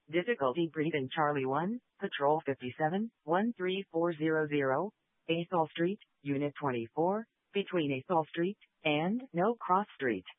Difficulty breathing Charlie 1, Patrol 57, 13400, Athol Street, Unit 24, between Athol Street and No Cross Street.